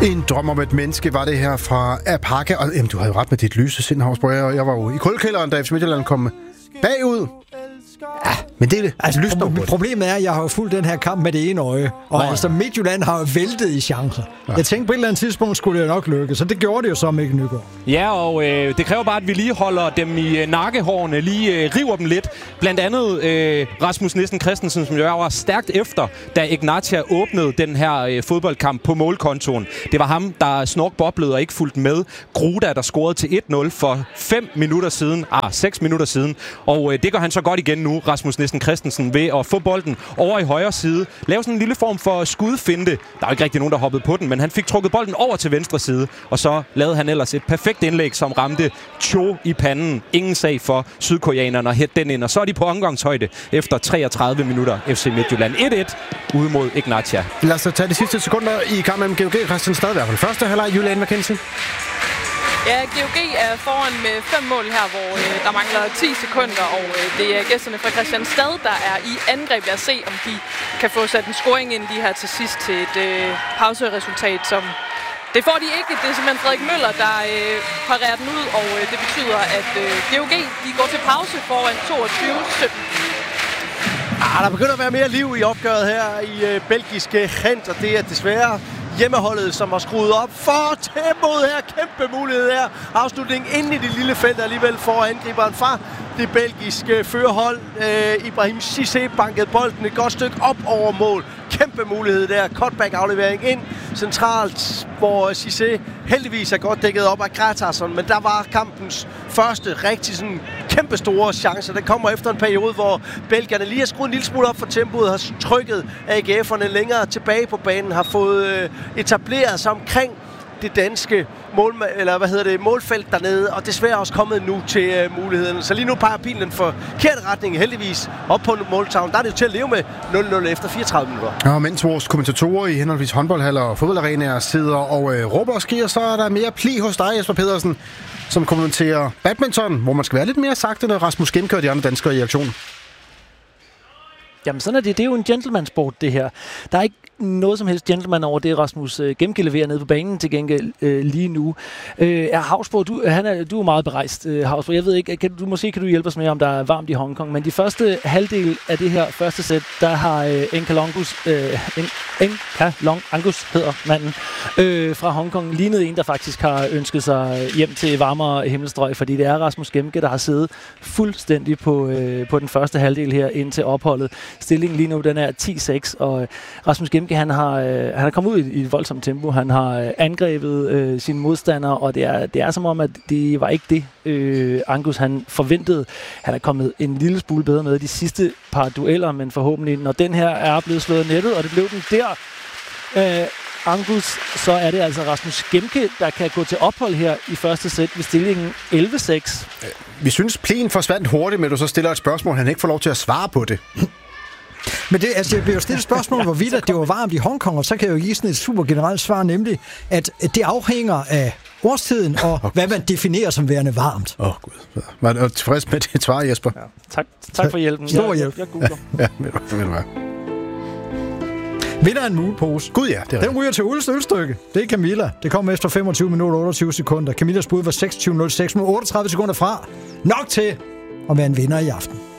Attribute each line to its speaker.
Speaker 1: En drøm om et menneske var det her fra Apaka. Og jamen, du havde jo ret med dit lyse sind, Havsborg. Jeg var jo i kulkælderen, da FC Midtjylland kom bagud. Ja, men det er det.
Speaker 2: Altså, problemet er, at jeg har jo fulgt den her kamp med det ene øje. Og altså, Midtjylland har jo væltet i chancer. Ja. Jeg tænkte, på et eller andet tidspunkt skulle det jo nok lykkes. Så det gjorde det jo så, Mikkel Nygaard.
Speaker 3: Ja, og det kræver bare, at vi lige holder dem i nakkehårene, lige river dem lidt. Blandt andet Rasmus Nissen Christensen, som jo var stærkt efter, da Ignatia åbnede den her fodboldkamp på målkontoen. Det var ham, der snorkboblede og ikke fulgte med. Gruda, der scorede til 1-0 for 6 minutter siden. Og det gør han så godt igen nu, Rasmus Nissen Christensen, ved at få bolden over i højre side. Lave sådan en lille form for skudfinte. Der er jo ikke rigtig nogen, der hoppede på den, men han fik trukket bolden over til venstre side. Og så lavede han ellers et perfekt indlæg, som ramte Cho i panden. Ingen sag for sydkoreanerne at hætte den ind. Og så er de på omgangshøjde efter 33 minutter. FC Midtjylland 1-1 ude mod Ignatia.
Speaker 1: Lad os tage de sidste sekunder i kampen mellem GOG og Kristianstad. I hvert fald første halvleg, Julian McKenzie.
Speaker 4: Ja, GOG er foran med 5 mål her, hvor der mangler 10 sekunder, og det er gæsterne fra Kristianstad, der er i angreb. Lad os se, om de kan få sat en scoring ind lige her til sidst til et pauseresultat, som det får de ikke. Det er simpelthen Frederik Møller, der parerer den ud, og det betyder, at GOG de går til pause foran 22-17.
Speaker 5: Der begynder at være mere liv i opgøret her i belgiske Gent, og det er desværre hjemmeholdet, som har skruet op for tempoet her. Kæmpe mulighed her. Afslutningen inde i det lille felt alligevel for angriberen fra det belgiske førerhold. Ibrahim Cissé bankede bolden et godt stykke op over mål. Kæmpe mulighed der. Cutback-aflevering ind centralt, hvor Cissé heldigvis er godt dækket op af Gratarsson. Men der var kampens første rigtig sådan kæmpe store chance. Den kommer efter en periode, hvor belgierne lige har skruet en lille smule op for tempoet, har trykket AGF'erne længere tilbage på banen, har fået etableret sig omkring det danske målfelt dernede, og desværre også kommet nu til muligheden. Så lige nu peger pilen den forkerte retning, heldigvis op på måltavlen. Der er det jo til at leve med 0-0 efter 34 minutter.
Speaker 1: Ja, mens vores kommentatorer i henholdsvis håndboldhaller og fodboldarenaer sidder og råber og skriger, så er der mere pli hos dig, Jesper Pedersen, som kommenterer badminton, hvor man skal være lidt mere sagte, når Rasmus Gemke og de andre danskere i aktion.
Speaker 6: Jamen sådan er det. Det er jo en gentleman-sport, det her. Der er ikke noget som helst gentleman over det, Rasmus Gemke leverer nede på banen til gengæld lige nu. Havsborg, du er meget berejst, Havsborg. Jeg ved ikke, måske kan du hjælpe os med, om der er varmt i Hongkong, men de første halvdel af det her første sæt, der har Enka Angus hedder manden, fra Hongkong, lignet en, der faktisk har ønsket sig hjem til varmere himmelstrøg, fordi det er Rasmus Gemke, der har siddet fuldstændig på den første halvdel her ind til opholdet. Stillingen lige nu, den er 10-6, og Rasmus Gemke, han har kommet ud i et voldsomt tempo. Han har angrebet sine modstandere, og det er som om, at det var ikke det, Angus han forventede. Han er kommet en lille smule bedre med de sidste par dueller, men forhåbentlig, når den her er blevet slået nettet, og det blev den der, Angus, så er det altså Rasmus Gemke, der kan gå til ophold her i første sæt ved stillingen 11-6.
Speaker 1: Vi synes, plen forsvandt hurtigt, men du så stiller et spørgsmål, han ikke får lov til at svare på det.
Speaker 2: Men det, altså, jeg vil jo stille et spørgsmål, hvorvidt at det var varmt i Hongkong, og så kan jeg jo give sådan et super generelt svar, nemlig, at det afhænger af årstiden, og hvad man definerer som værende varmt.
Speaker 1: Gud. Var du tilfreds med det svar, Jesper?
Speaker 6: Ja. Tak for hjælpen.
Speaker 2: Stor hjælp.
Speaker 6: Jeg googler.
Speaker 1: Ja, ved du hvad?
Speaker 2: Vinder en mulepose.
Speaker 1: Gud ja, det er
Speaker 2: den ryger til Ulles ølstykke. Det er Camilla. Det kommer efter 25 minutter og 28 sekunder. Camillas bud var 26.06 med 38 sekunder fra. Nok til at være en vinder i aften.